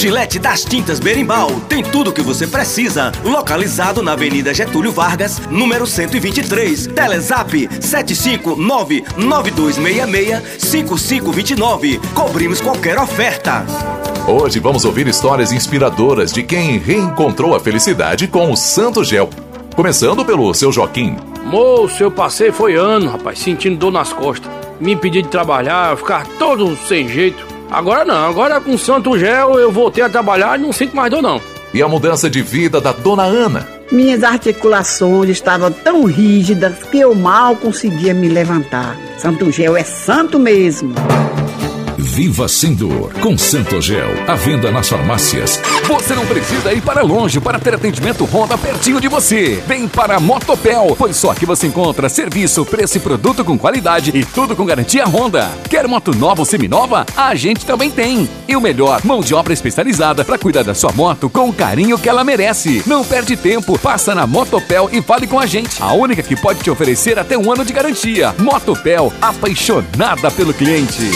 Gillette das Tintas Berimbau tem tudo o que você precisa. Localizado na Avenida Getúlio Vargas, número 123. Telezap 759-9266-5529. Cobrimos qualquer oferta. Hoje vamos ouvir histórias inspiradoras de quem reencontrou a felicidade com o Santo Gel. Começando pelo seu Joaquim. Moço, eu passei foi ano, rapaz, sentindo dor nas costas. Me impedi de trabalhar, ficar todo sem jeito. Agora não, agora com Santo Gel eu voltei a trabalhar e não sinto mais dor não. E a mudança de vida da dona Ana. Minhas articulações estavam tão rígidas que eu mal conseguia me levantar. Santo Gel é santo mesmo. Viva sem dor com Santo Gel, à venda nas farmácias. Você não precisa ir para longe para ter atendimento Honda pertinho de você. Vem para a Motopel, pois só aqui você encontra serviço, preço e produto com qualidade e tudo com garantia Honda. Quer moto nova ou seminova? A gente também tem. E o melhor, mão de obra especializada para cuidar da sua moto com o carinho que ela merece. Não perde tempo, passa na Motopel e fale com a gente. A única que pode te oferecer até 1 ano de garantia. Motopel, apaixonada pelo cliente.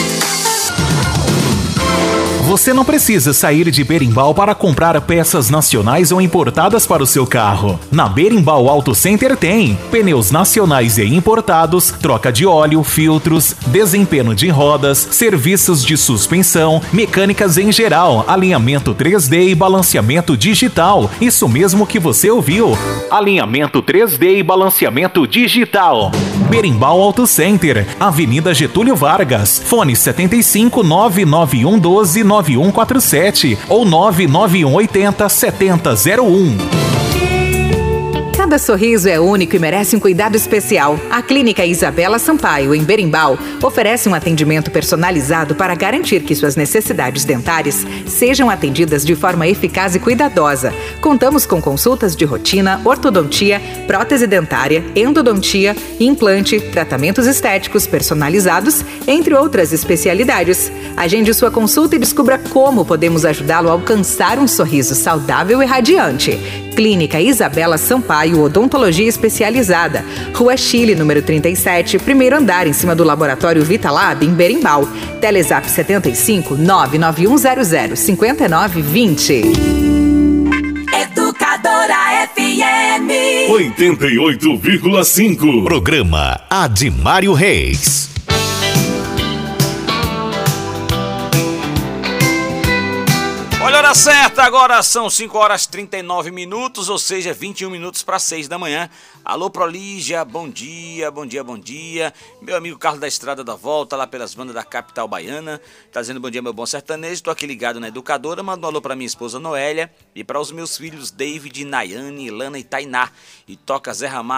Você não precisa sair de Berimbau para comprar peças nacionais ou importadas para o seu carro. Na Berimbau Auto Center tem pneus nacionais e importados, troca de óleo, filtros, desempenho de rodas, serviços de suspensão, mecânicas em geral, alinhamento 3D e balanceamento digital. Isso mesmo que você ouviu. Alinhamento 3D e balanceamento digital. Berimbau Auto Center, Avenida Getúlio Vargas, fone 75 99112 9147 ou 99180 7001. Cada sorriso é único e merece um cuidado especial. A Clínica Isabela Sampaio, em Berimbau, oferece um atendimento personalizado para garantir que suas necessidades dentárias sejam atendidas de forma eficaz e cuidadosa. Contamos com consultas de rotina, ortodontia, prótese dentária, endodontia, implante, tratamentos estéticos personalizados, entre outras especialidades. Agende sua consulta e descubra como podemos ajudá-lo a alcançar um sorriso saudável e radiante. Clínica Isabela Sampaio, Odontologia Especializada, Rua Chile, número 37, primeiro andar, em cima do Laboratório Vitalab, em Berimbau. Telezap 75 99100 5920. Educadora FM 88,5. Programa Adimário Reis. Olha a hora certa, agora são 5h39, ou seja, 21 minutos para 6 da manhã. Alô, Prolígia, bom dia, bom dia, bom dia. Meu amigo Carlos da Estrada da Volta, lá pelas bandas da capital baiana, tá dizendo bom dia, meu bom sertanejo. Tô aqui ligado na Educadora, mando um alô pra minha esposa Noélia e para os meus filhos David, Nayane, Ilana e Tainá. E toca Zé Ramalho.